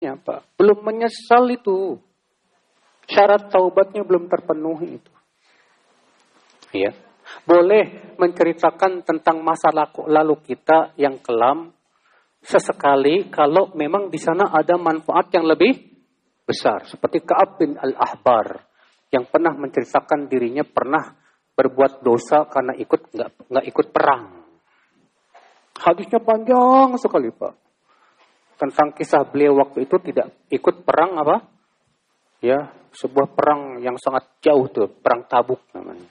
statusnya, Pak. Belum menyesal itu. Syarat taubatnya belum terpenuhi itu. Ya. Boleh menceritakan tentang masa lalu kita yang kelam sesekali kalau memang di sana ada manfaat yang lebih besar. Seperti Ka'ab bin Al-Ahbar yang pernah menceritakan dirinya pernah berbuat dosa karena nggak ikut perang. Hadisnya panjang sekali, Pak. Tentang kisah beliau waktu itu tidak ikut perang apa? Ya, sebuah perang yang sangat jauh tuh, perang Tabuk namanya.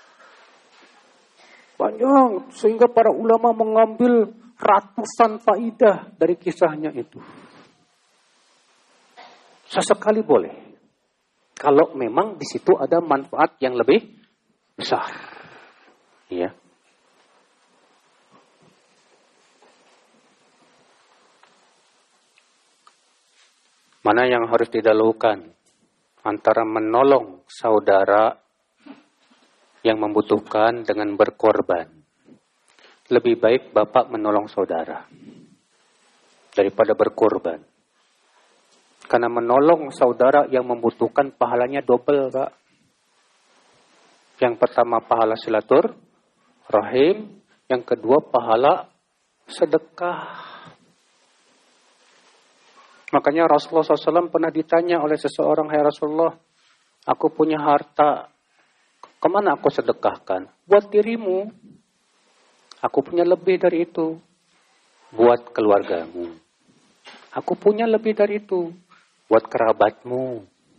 Panjang, sehingga para ulama mengambil ratusan faidah dari kisahnya itu. Sesekali boleh. Kalau memang di situ ada manfaat yang lebih besar. Ya. Mana yang harus didahulukan? Antara menolong saudara yang membutuhkan dengan berkorban. Lebih baik bapak menolong saudara daripada berkorban. Karena menolong saudara yang membutuhkan pahalanya double, Pak. Yang pertama pahala silatur rahim, yang kedua pahala sedekah. Makanya Rasulullah SAW pernah ditanya oleh seseorang, "Hai Rasulullah, aku punya harta, kemana aku sedekahkan?" "Buat dirimu." "Aku punya lebih dari itu." "Buat keluargamu." "Aku punya lebih dari itu." "Buat kerabatmu."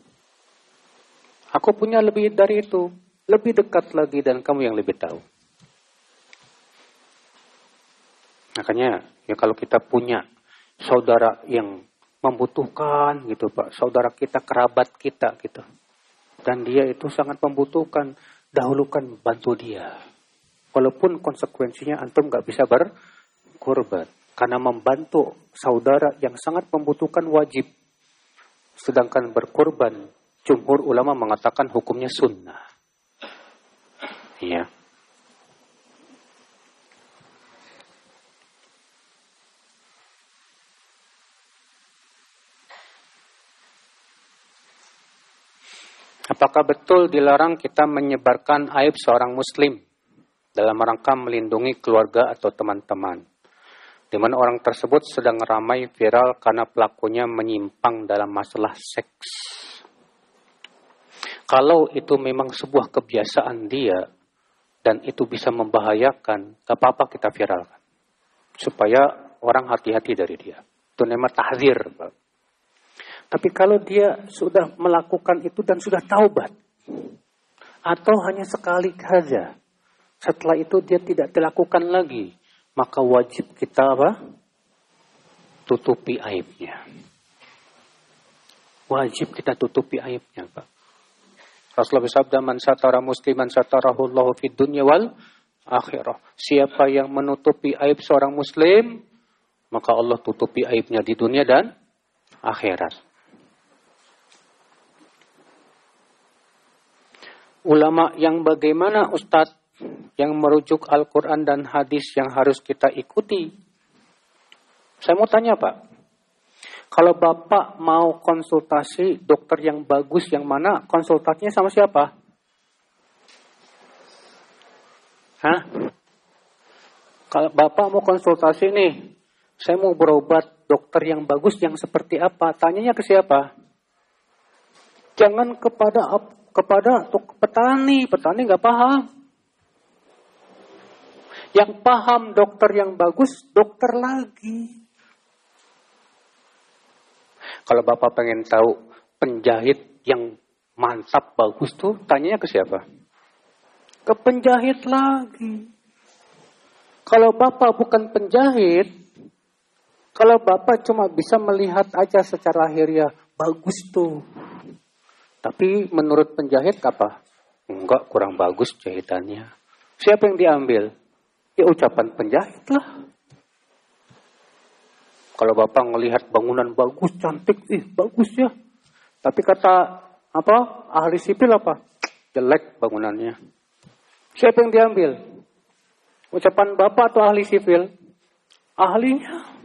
"Aku punya lebih dari itu." Lebih dekat lagi dan kamu yang lebih tahu. Makanya ya kalau kita punya saudara yang membutuhkan gitu, Pak, saudara kita, kerabat kita gitu, dan dia itu sangat membutuhkan, dahulukan bantu dia. Walaupun konsekuensinya antum nggak bisa berkorban, karena membantu saudara yang sangat membutuhkan wajib. Sedangkan berkorban, jumhur ulama mengatakan hukumnya sunnah. Iya. Apakah betul dilarang kita menyebarkan aib seorang muslim dalam rangka melindungi keluarga atau teman-teman, di mana orang tersebut sedang ramai viral karena pelakunya menyimpang dalam masalah seks? Kalau itu memang sebuah kebiasaan dia dan itu bisa membahayakan, gak apa-apa kita viralkan supaya orang hati-hati dari dia. Itu namanya tahzir, Pak. Tapi kalau dia sudah melakukan itu dan sudah taubat, atau hanya sekali saja, setelah itu dia tidak dilakukan lagi, maka wajib kita apa? Tutupi aibnya. Wajib kita tutupi aibnya, Pak. Rasulullah bersabda, "Man satara musliman satarahullahu fid dunya wal akhirah." Siapa yang menutupi aib seorang muslim, maka Allah tutupi aibnya di dunia dan akhirat. Ulama yang bagaimana, Ustadz, yang merujuk Al-Quran dan hadis yang harus kita ikuti? Saya mau tanya, Pak. Kalau Bapak mau konsultasi dokter yang bagus yang mana, konsultasinya sama siapa? Hah? Kalau Bapak mau konsultasi nih, saya mau berobat, dokter yang bagus yang seperti apa? Tanyanya ke siapa? Jangan kepada petani nggak paham. Yang paham dokter yang bagus, dokter lagi. Kalau Bapak pengen tahu penjahit yang mantap bagus tuh, tanyanya ke siapa? Ke penjahit lagi. Kalau Bapak bukan penjahit, kalau Bapak cuma bisa melihat aja secara lahiriah, bagus tuh. Tapi menurut penjahit apa? Enggak, kurang bagus jahitannya. Siapa yang diambil? Ya ucapan penjahit lah. Kalau Bapak ngelihat bangunan bagus, cantik, bagus ya. Tapi kata ahli sipil apa? Jelek bangunannya. Siapa yang diambil? Ucapan Bapak atau ahli sipil? Ahlinya.